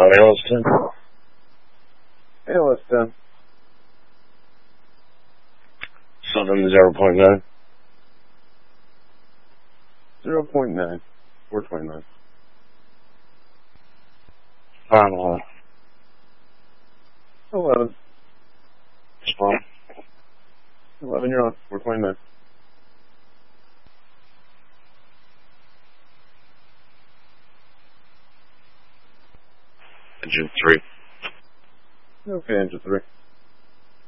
on ALS 10. ALS 10. 7 0.9. 0.9. 429. Final 11. Spawn. 11, you're on. 429. Engine 3. Okay, engine 3.